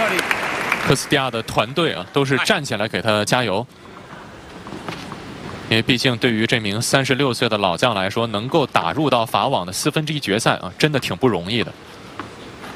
科斯蒂亚的团队啊，都是站起来给他加油。因为毕竟对于这名36岁的老将来说，能够打入到法网的1/4决赛啊，真的挺不容易的。